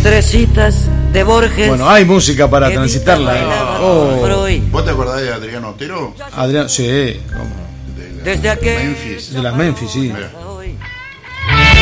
Tres citas de Borges. Bueno, hay música para transitarla. ¿Vos te acordás de Adriano Otero? Adrián, sí. Desde aquel Memphis. De las Memphis, sí. Mira.